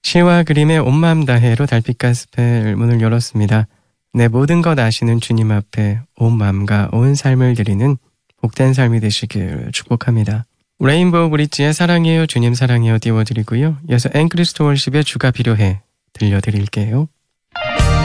시와 그림의 온 마음 다해로 달빛 가스펠 문을 열었습니다. 내 모든 것 아시는 주님 앞에 온 마음과 온 삶을 드리는 복된 삶이 되시길 축복합니다. 레인보우 브릿지의 사랑해요 주님 사랑해요 띄워드리고요. 이어서 앵크리스토 월십의 주가 필요해 들려드릴게요.